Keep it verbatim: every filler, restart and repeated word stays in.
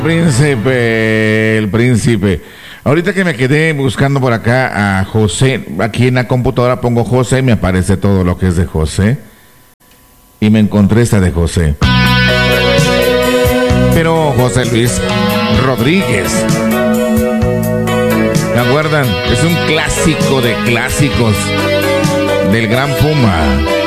Príncipe, el príncipe. Ahorita que me quedé buscando por acá a José, aquí en la computadora pongo José y me aparece todo lo que es de José. Y me encontré esta de José. Pero José Luis Rodríguez. ¿Me acuerdan? Es un clásico de clásicos del Gran Puma.